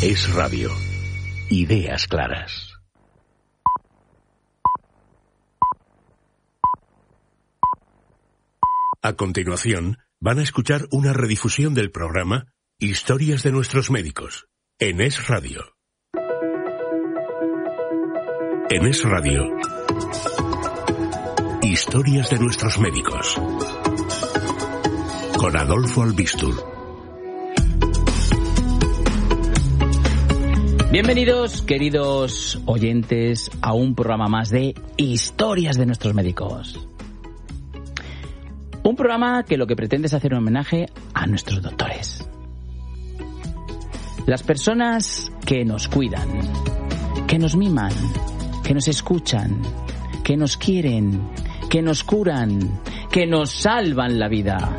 Es Radio. Ideas claras. A continuación, van a escuchar una redifusión del programa Historias de nuestros médicos, en Es Radio. En Es Radio, Historias de nuestros médicos, con Adolfo Albistur. Bienvenidos, queridos oyentes, a un programa más de Historias de nuestros médicos. Un programa que lo que pretende es hacer un homenaje a nuestros doctores. Las personas que nos cuidan, que nos miman, que nos escuchan, que nos quieren, que nos curan, que nos salvan la vida.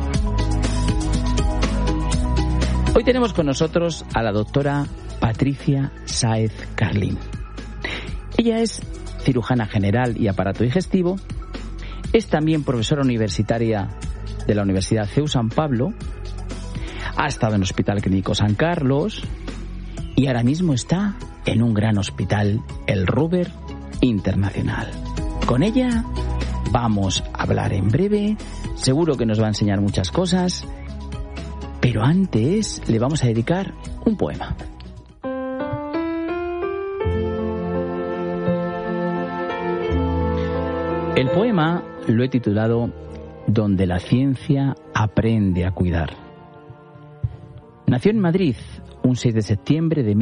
Hoy tenemos con nosotros a la doctora Patricia Sáez Carlín. Ella es cirujana general y aparato digestivo. Es también profesora universitaria de la Universidad CEU San Pablo, ha estado en el Hospital Clínico San Carlos y ahora mismo está en un gran hospital, el Ruber Internacional. Con ella vamos a hablar en breve, seguro que nos va a enseñar muchas cosas, pero antes le vamos a dedicar un poema. El poema lo he titulado Donde la ciencia aprende a cuidar. Nació en Madrid un 6 de septiembre de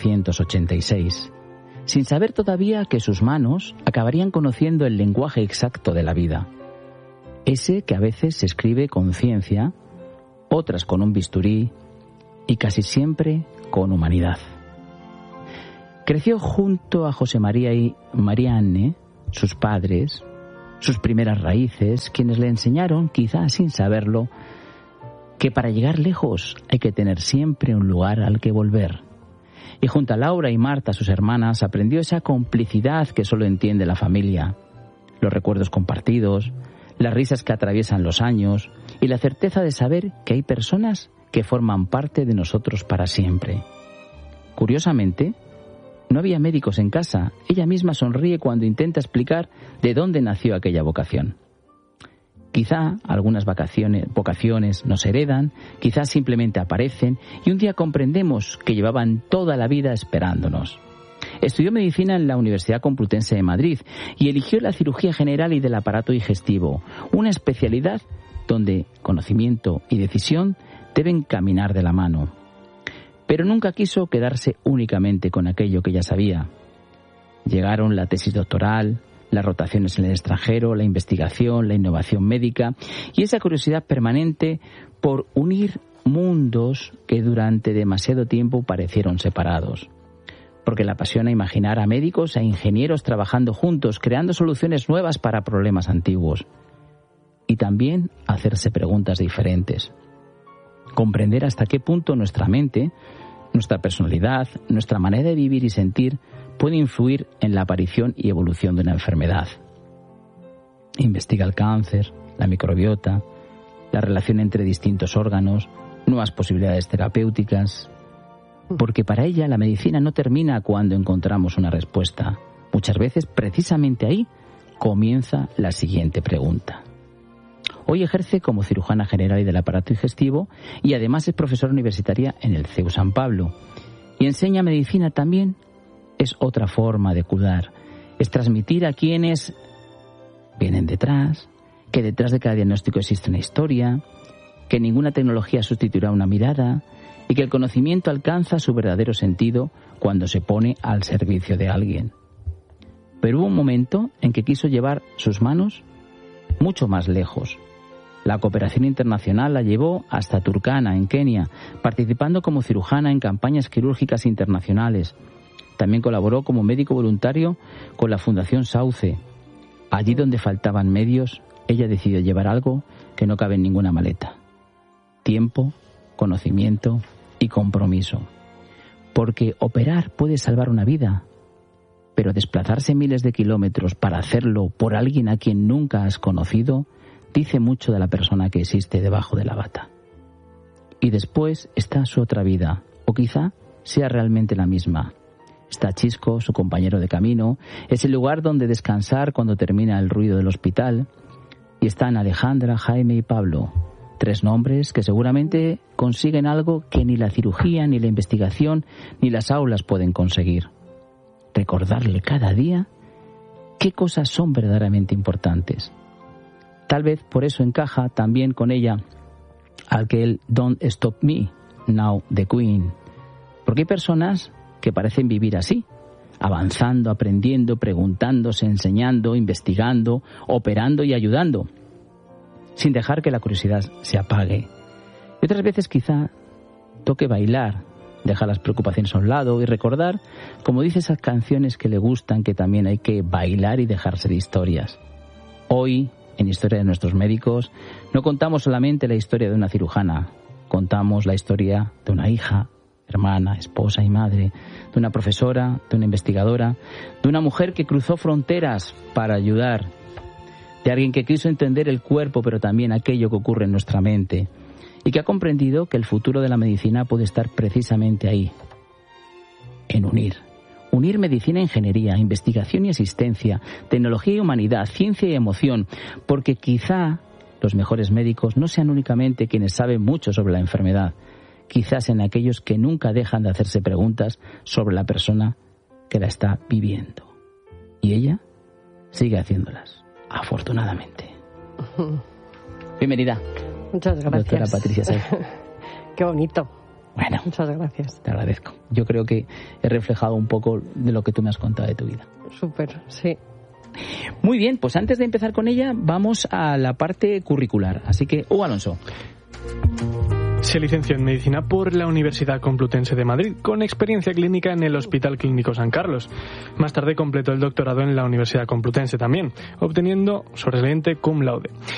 1986, sin saber todavía que sus manos acabarían conociendo el lenguaje exacto de la vida. Ese que a veces se escribe con ciencia, otras con un bisturí y casi siempre con humanidad. Creció junto a José María y María Anne, sus padres, sus primeras raíces, quienes le enseñaron, quizás sin saberlo, que para llegar lejos hay que tener siempre un lugar al que volver. Y junto a Laura y Marta, sus hermanas, aprendió esa complicidad que solo entiende la familia, los recuerdos compartidos, las risas que atraviesan los años y la certeza de saber que hay personas que forman parte de nosotros para siempre. Curiosamente, no había médicos en casa. Ella misma sonríe cuando intenta explicar de dónde nació aquella vocación. Quizá algunas vocaciones nos heredan, quizá simplemente aparecen y un día comprendemos que llevaban toda la vida esperándonos. Estudió medicina en la Universidad Complutense de Madrid y eligió la cirugía general y del aparato digestivo, una especialidad donde conocimiento y decisión deben caminar de la mano. Pero nunca quiso quedarse únicamente con aquello que ya sabía. Llegaron la tesis doctoral, las rotaciones en el extranjero, la investigación, la innovación médica y esa curiosidad permanente por unir mundos que durante demasiado tiempo parecieron separados. Porque la apasiona imaginar a médicos e ingenieros trabajando juntos, creando soluciones nuevas para problemas antiguos. Y también hacerse preguntas diferentes. Comprender hasta qué punto nuestra mente, nuestra personalidad, nuestra manera de vivir y sentir puede influir en la aparición y evolución de una enfermedad. Investiga el cáncer, la microbiota, la relación entre distintos órganos, nuevas posibilidades terapéuticas. Porque para ella la medicina no termina cuando encontramos una respuesta. Muchas veces, precisamente ahí, comienza la siguiente pregunta. Hoy ejerce como cirujana general y del aparato digestivo y además es profesora universitaria en el CEU San Pablo. Y enseña medicina también. Es otra forma de cuidar. Es transmitir a quienes vienen detrás, que detrás de cada diagnóstico existe una historia, que ninguna tecnología sustituirá una mirada y que el conocimiento alcanza su verdadero sentido cuando se pone al servicio de alguien. Pero hubo un momento en que quiso llevar sus manos mucho más lejos. La cooperación internacional la llevó hasta Turkana, en Kenia, participando como cirujana en campañas quirúrgicas internacionales. También colaboró como médico voluntario con la Fundación Sauce. Allí donde faltaban medios, ella decidió llevar algo que no cabe en ninguna maleta. Tiempo, conocimiento y compromiso. Porque operar puede salvar una vida, pero desplazarse miles de kilómetros para hacerlo por alguien a quien nunca has conocido dice mucho de la persona que existe debajo de la bata. Y después está su otra vida, o quizá sea realmente la misma. Está Chisco, su compañero de camino, es el lugar donde descansar cuando termina el ruido del hospital, y están Alejandra, Jaime y Pablo, 3 nombres que seguramente consiguen algo que ni la cirugía, ni la investigación, ni las aulas pueden conseguir. Recordarle cada día qué cosas son verdaderamente importantes. Tal vez por eso encaja también con ella aquel Don't Stop Me, Now the Queen. Porque hay personas que parecen vivir así, avanzando, aprendiendo, preguntándose, enseñando, investigando, operando y ayudando, sin dejar que la curiosidad se apague. Y otras veces quizá toque bailar, dejar las preocupaciones a un lado y recordar, como dice esas canciones que le gustan, que también hay que bailar y dejarse de historias. Hoy, en Historia de nuestros médicos, no contamos solamente la historia de una cirujana, contamos la historia de una hija, hermana, esposa y madre, de una profesora, de una investigadora, de una mujer que cruzó fronteras para ayudar, de alguien que quiso entender el cuerpo, pero también aquello que ocurre en nuestra mente, y que ha comprendido que el futuro de la medicina puede estar precisamente ahí, en unir medicina e ingeniería, investigación y asistencia, tecnología y humanidad, ciencia y emoción, porque quizá los mejores médicos no sean únicamente quienes saben mucho sobre la enfermedad, quizás sean aquellos que nunca dejan de hacerse preguntas sobre la persona que la está viviendo. Y ella sigue haciéndolas, afortunadamente. Bienvenida. Muchas gracias. Doctora Patricia Saez. Qué bonito. Bueno, muchas gracias. Te agradezco. Yo creo que he reflejado un poco de lo que tú me has contado de tu vida. Súper, sí. Muy bien, pues antes de empezar con ella, vamos a la parte curricular. Así que, Hugo Alonso. Se licenció en Medicina por la Universidad Complutense de Madrid, con experiencia clínica en el Hospital Clínico San Carlos. Más tarde completó el doctorado en la Universidad Complutense también, obteniendo sobresaliente cum laude.